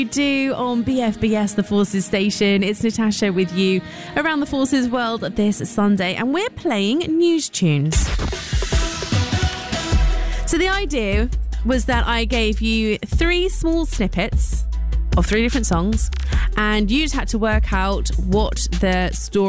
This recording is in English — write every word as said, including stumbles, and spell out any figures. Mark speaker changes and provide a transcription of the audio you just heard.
Speaker 1: Do on B F B S, the Forces station. It's Natasha with you around the Forces world this Sunday, and we're playing news tunes. So the idea was that I gave you three small snippets of three different songs, and you just had to work out what the story